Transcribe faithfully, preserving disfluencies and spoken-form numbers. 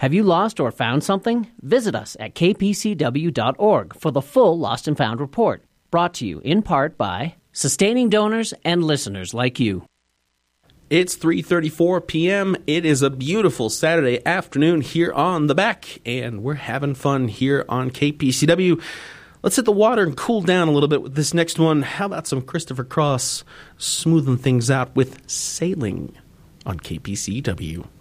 Have you lost or found something? Visit us at k p c w dot org for the full Lost and Found report, brought to you in part by sustaining donors and listeners like you. It's three thirty-four p.m. It is a beautiful Saturday afternoon here on the Back, and we're having fun here on K P C W. Let's hit the water and cool down a little bit with this next one. How about some Christopher Cross smoothing things out with Sailing on K P C W?